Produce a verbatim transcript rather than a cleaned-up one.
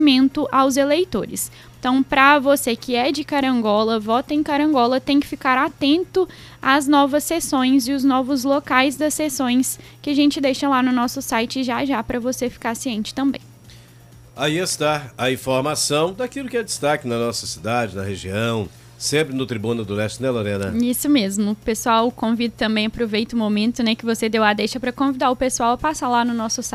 aos eleitores. Então, para você que é de Carangola, vota em Carangola, tem que ficar atento às novas sessões e os novos locais das sessões que a gente deixa lá no nosso site já já para você ficar ciente também. Aí está a informação daquilo que é destaque na nossa cidade, na região, sempre no Tribuna do Leste, né, Lorena? Isso mesmo. Pessoal, convido também, aproveita o momento, né, que você deu a deixa para convidar o pessoal a passar lá no nosso site.